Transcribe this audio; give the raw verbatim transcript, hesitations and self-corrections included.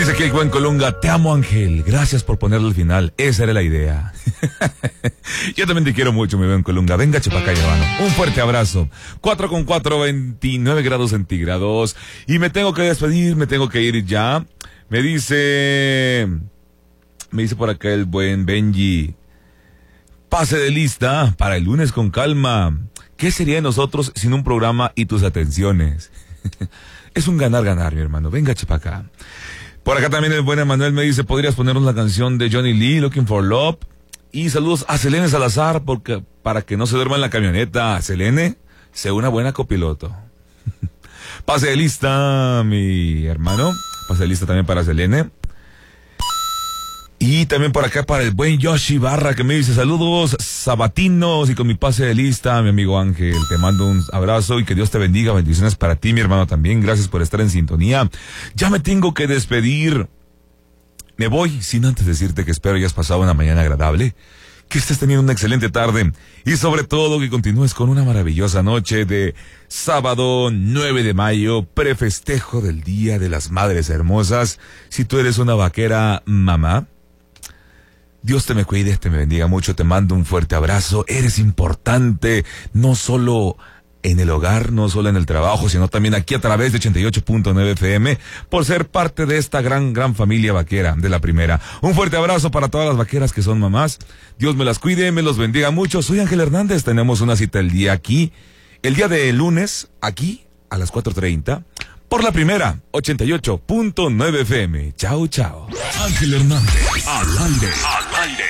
Dice que el buen Colunga, te amo, Ángel, gracias por ponerlo al final, esa era la idea. Yo también te quiero mucho, mi buen Colunga. Venga, Chapacay, hermano, un fuerte abrazo. Cuatro con cuatro, veintinueve grados centígrados. Y me tengo que despedir, me tengo que ir ya. Me dice, me dice por acá el buen Benji, pase de lista para el lunes con calma. ¿Qué sería de nosotros sin un programa y tus atenciones? Es un ganar-ganar, mi hermano. Venga, Chapacá. Por acá también el buen Emanuel me dice, ¿podrías ponernos la canción de Johnny Lee, Looking for Love? Y saludos a Selene Salazar, porque para que no se duerma en la camioneta. Selene, sé una buena copiloto. Pase de lista, mi hermano. Pase de lista también para Selene. Y también por acá para el buen Yoshi Barra, que me dice, saludos sabatinos, y con mi pase de lista, mi amigo Ángel, te mando un abrazo y que Dios te bendiga, bendiciones para ti, mi hermano, también, gracias por estar en sintonía. Ya me tengo que despedir, me voy, sin antes decirte que espero hayas pasado una mañana agradable, que estés teniendo una excelente tarde, y sobre todo que continúes con una maravillosa noche de sábado nueve de mayo, prefestejo del Día de las Madres Hermosas. Si tú eres una vaquera mamá, Dios te me cuide, te me bendiga mucho, te mando un fuerte abrazo, eres importante, no solo en el hogar, no solo en el trabajo, sino también aquí a través de ochenta y ocho punto nueve F M, por ser parte de esta gran, gran familia vaquera de la primera. Un fuerte abrazo para todas las vaqueras que son mamás, Dios me las cuide, me los bendiga mucho. Soy Ángel Hernández, tenemos una cita el día aquí, el día de lunes, aquí, a las cuatro treinta, por la primera, ochenta y ocho punto nueve F M. Chao, chao. Ángel Hernández, al aire, al aire.